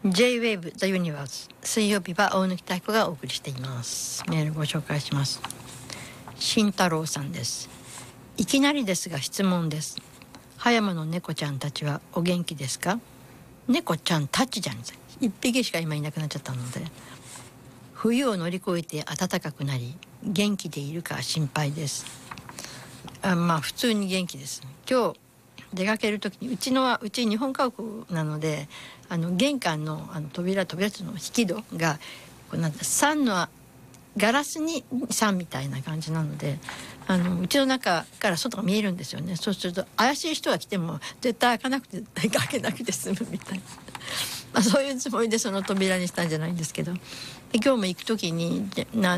J-Wave The Universe 水曜日は大貫妙子がお送りしています。メールご紹介します。慎太郎さんです。いきなりですが質問です。葉山の猫ちゃんたちはお元気ですか？猫ちゃんたちじゃん、一匹しか今いなくなっちゃったので、冬を乗り越えて暖かくなり元気でいるか心配です。まあ普通に元気です。今日出かける時にうち日本家屋なので、玄関の扉っていうの引き戸がこうなんて3のガラスに3みたいな感じなので、うちの中から外が見えるんですよね。そうすると怪しい人が来ても絶対開けなくて済むみたいなそういうつもりでその扉にしたんじゃないんですけど、で今日も行く時に